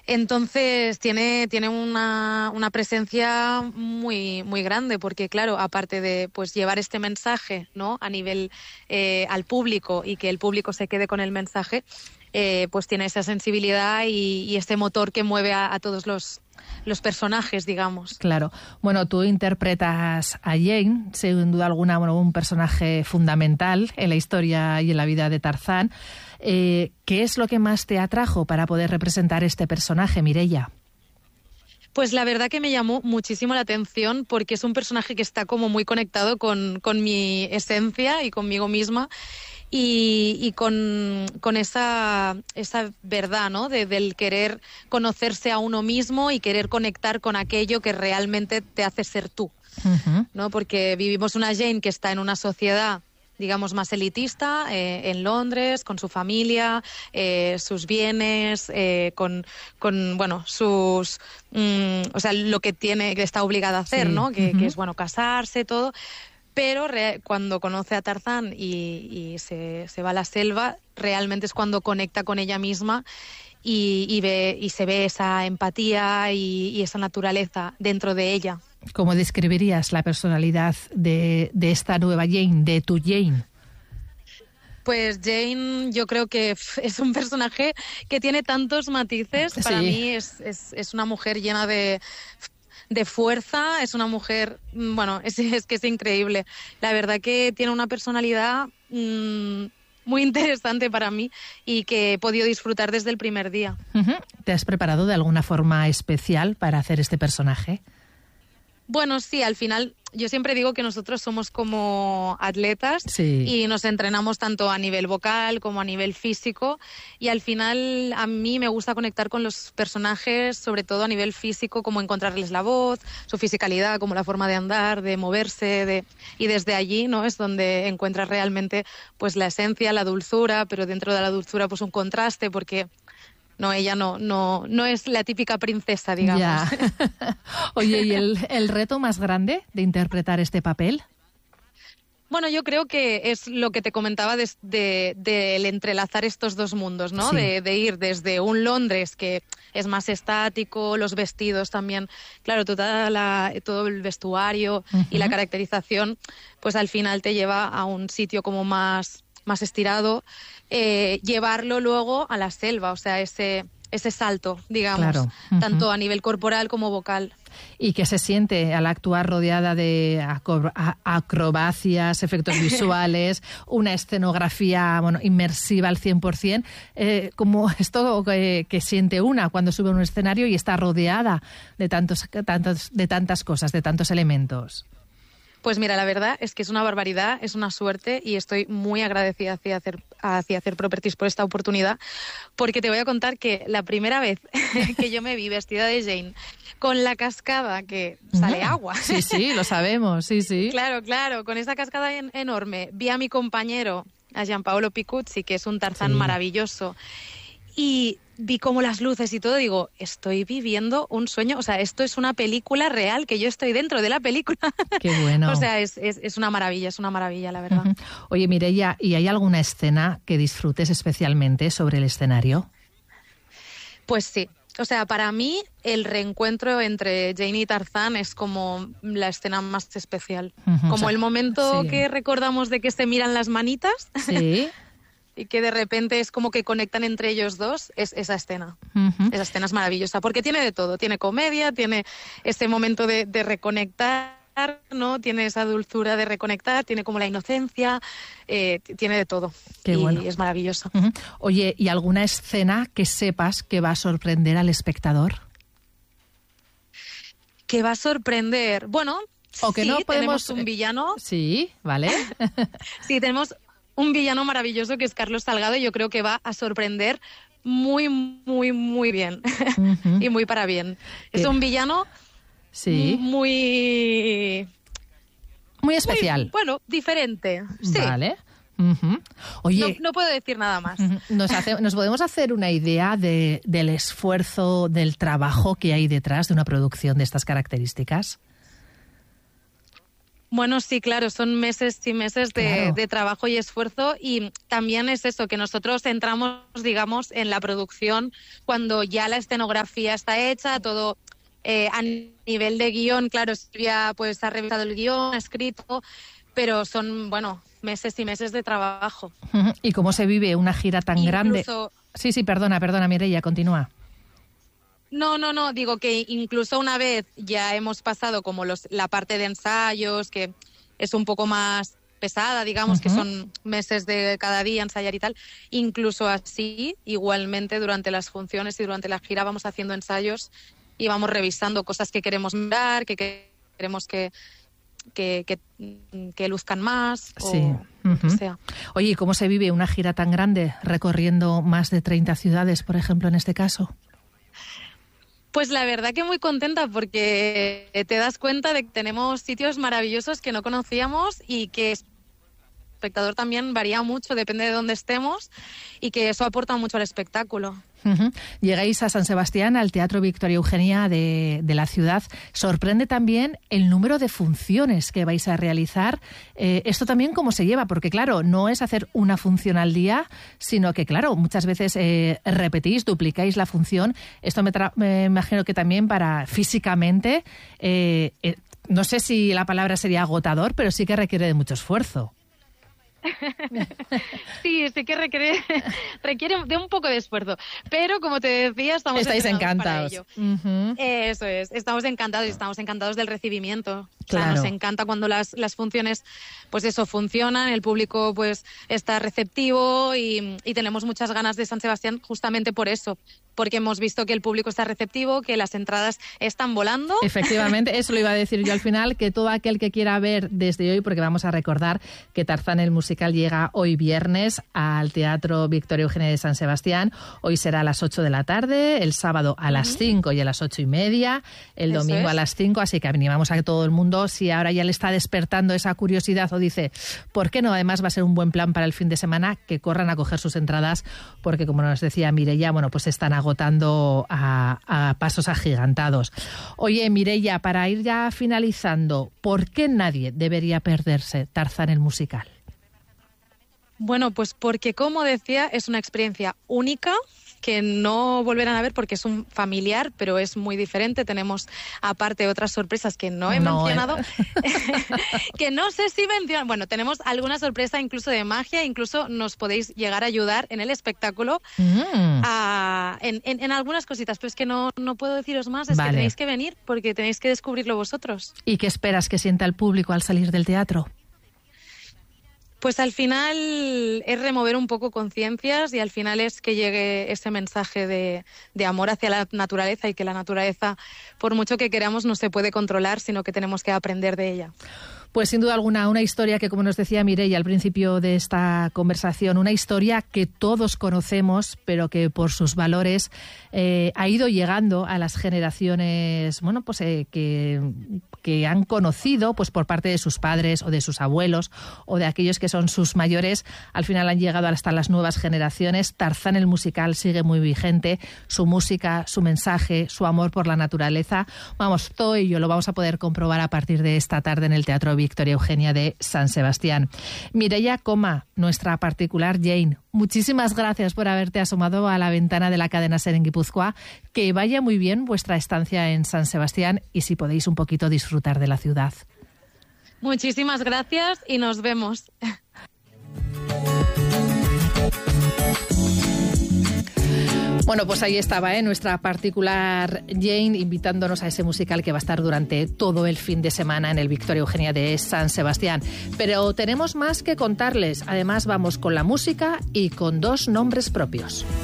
Entonces tiene una presencia muy, muy grande, porque claro, aparte de pues llevar este mensaje, ¿no?, a nivel al público, y que el público se quede con el mensaje, pues tiene esa sensibilidad y este motor que mueve a todos los personajes, digamos. Claro. Bueno, tú interpretas a Jane, sin duda alguna, un personaje fundamental en la historia y en la vida de Tarzán. ¿Qué es lo que más te atrajo para poder representar este personaje, Mireia? Pues la verdad que me llamó muchísimo la atención, porque es un personaje que está como muy conectado con mi esencia y conmigo misma, y con esa verdad, ¿no?, del querer conocerse a uno mismo y querer conectar con aquello que realmente te hace ser tú, ¿no? Porque vivimos una Jane que está en una sociedad, digamos, más elitista, en Londres, con su familia, sus bienes, con sus... o sea, lo que está obligada a hacer, ¿no? Que es, casarse, todo. Pero cuando conoce a Tarzán y se va a la selva, realmente es cuando conecta con ella misma y se ve esa empatía y esa naturaleza dentro de ella. ¿Cómo describirías la personalidad de esta nueva Jane, de tu Jane? Pues Jane, yo creo que es un personaje que tiene tantos matices. Para mí es una mujer llena de fuerza, es una mujer, es que es increíble. La verdad que tiene una personalidad muy interesante para mí y que he podido disfrutar desde el primer día. ¿Te has preparado de alguna forma especial para hacer este personaje? Bueno, sí, al final yo siempre digo que nosotros somos como atletas, y nos entrenamos tanto a nivel vocal como a nivel físico, y al final a mí me gusta conectar con los personajes, sobre todo a nivel físico, como encontrarles la voz, su fisicalidad, como la forma de andar, de moverse, y desde allí, ¿no?, es donde encuentras realmente pues la esencia, la dulzura, pero dentro de la dulzura pues un contraste, porque ella no es la típica princesa, digamos. Ya. Oye, ¿y el reto más grande de interpretar este papel? Bueno, yo creo que es lo que te comentaba del entrelazar estos dos mundos, ¿no? Sí. De ir desde un Londres que es más estático, los vestidos también, claro, todo el vestuario y la caracterización, pues al final te lleva a un sitio como más estirado, llevarlo luego a la selva, o sea, ese salto, digamos, claro. Tanto a nivel corporal como vocal. ¿Y qué se siente al actuar rodeada de acrobacias, efectos visuales, una escenografía inmersiva al 100%? Como esto que siente una cuando sube a un escenario y está rodeada de tantas cosas, de tantos elementos. Pues mira, la verdad es que es una barbaridad, es una suerte, y estoy muy agradecida hacia Hacer Properties por esta oportunidad, porque te voy a contar que la primera vez que yo me vi vestida de Jane con la cascada que sale agua. Sí, lo sabemos, sí. Claro, con esa cascada enorme, vi a mi compañero, a Gianpaolo Picuzzi, que es un Tarzán maravilloso, y vi como las luces y todo, digo, estoy viviendo un sueño, o sea, esto es una película real, que yo estoy dentro de la película. Qué bueno. O sea, es una maravilla, la verdad. Oye, Mireia, ¿y hay alguna escena que disfrutes especialmente sobre el escenario? Pues sí. O sea, para mí el reencuentro entre Jane y Tarzán es como la escena más especial. Como el momento que recordamos de que se miran las manitas. Sí. Y que de repente es como que conectan entre ellos dos, es esa escena. Esa escena es maravillosa, porque tiene de todo. Tiene comedia, tiene ese momento de reconectar, ¿no? Tiene esa dulzura de reconectar, tiene como la inocencia, tiene de todo. Qué bueno. Y es maravillosa. Oye, ¿y alguna escena que sepas que va a sorprender al espectador? Que va a sorprender. Bueno, o que no podemos... tenemos un villano. Sí, vale. Sí, tenemos un villano maravilloso que es Carlos Salgado, y yo creo que va a sorprender muy, muy, muy bien. Y muy para bien. Es un villano muy especial. Muy, diferente. Sí. Vale. Oye, no puedo decir nada más. ¿Nos podemos hacer una idea del esfuerzo, del trabajo que hay detrás de una producción de estas características? Bueno, sí, claro, son meses y meses de trabajo y esfuerzo, y también es eso, que nosotros entramos, digamos, en la producción cuando ya la escenografía está hecha, todo a nivel de guión, claro, Silvia pues ha revisado el guión, ha escrito, pero son, bueno, meses y meses de trabajo. ¿Y cómo se vive una gira tan grande? Sí, perdona, Mireia, continúa. No, digo que incluso una vez ya hemos pasado como la parte de ensayos, que es un poco más pesada, digamos, que son meses de cada día ensayar y tal, incluso así, igualmente durante las funciones y durante la gira vamos haciendo ensayos y vamos revisando cosas que queremos mirar, que queremos que luzcan más, sí. O que sea. Oye, ¿y cómo se vive una gira tan grande recorriendo más de 30 ciudades, por ejemplo, en este caso? Pues la verdad que muy contenta, porque te das cuenta de que tenemos sitios maravillosos que no conocíamos y que el espectador también varía mucho, depende de dónde estemos, y que eso aporta mucho al espectáculo. Llegáis a San Sebastián, al Teatro Victoria Eugenia de la ciudad. Sorprende también el número de funciones que vais a realizar. Esto también cómo se lleva, porque claro, no es hacer una función al día, sino que claro, muchas veces repetís, duplicáis la función. Esto me imagino que también para físicamente, no sé si la palabra sería agotador, pero sí que requiere de mucho esfuerzo. Sí que requiere de un poco de esfuerzo, pero como te decía, estáis encantados para ello. Eso es, estamos encantados del recibimiento. Claro. O sea, nos encanta cuando las funciones, pues eso, funcionan, el público pues está receptivo y tenemos muchas ganas de San Sebastián justamente por eso, porque hemos visto que el público está receptivo, que las entradas están volando. Efectivamente, eso lo iba a decir yo al final, que todo aquel que quiera ver desde hoy, porque vamos a recordar que Tarzán el musical llega hoy viernes al Teatro Victoria Eugenia de San Sebastián. Hoy será a las 8 de la tarde, el sábado a las 5 y a las 8:30, el domingo a las 5, así que animamos a todo el mundo, si ahora ya le está despertando esa curiosidad o dice, ¿por qué no? Además va a ser un buen plan para el fin de semana, que corran a coger sus entradas, porque como nos decía Mireia, bueno, pues están agotando a pasos agigantados. Oye, Mireia, para ir ya finalizando, ¿por qué nadie debería perderse Tarzán el musical? Bueno, pues porque, como decía, es una experiencia única que no volverán a ver, porque es un familiar, pero es muy diferente. Tenemos aparte otras sorpresas que no he mencionado, que no sé si mencionar. Bueno, tenemos alguna sorpresa incluso de magia, incluso nos podéis llegar a ayudar en el espectáculo en algunas cositas, pero es que no puedo deciros más, es que tenéis que venir porque tenéis que descubrirlo vosotros. ¿Y qué esperas que sienta el público al salir del teatro? Pues al final es remover un poco conciencias y al final es que llegue ese mensaje de amor hacia la naturaleza, y que la naturaleza, por mucho que queramos, no se puede controlar, sino que tenemos que aprender de ella. Pues sin duda alguna, una historia que, como nos decía Mireia al principio de esta conversación, una historia que todos conocemos, pero que por sus valores ha ido llegando a las generaciones, bueno, pues que han conocido pues por parte de sus padres o de sus abuelos o de aquellos que son sus mayores. Al final han llegado hasta las nuevas generaciones. Tarzán el musical sigue muy vigente, su música, su mensaje, su amor por la naturaleza. Vamos, todo ello lo vamos a poder comprobar a partir de esta tarde en el Teatro Victoria Eugenia de San Sebastián. Mireia Coma, nuestra particular Jane, muchísimas gracias por haberte asomado a la ventana de la cadena SER en Guipúzcoa. Que vaya muy bien vuestra estancia en San Sebastián y si podéis un poquito disfrutar de la ciudad. Muchísimas gracias y nos vemos. Bueno, pues ahí estaba, nuestra particular Jane, invitándonos a ese musical que va a estar durante todo el fin de semana en el Victoria Eugenia de San Sebastián. Pero tenemos más que contarles. Además, vamos con la música y con dos nombres propios.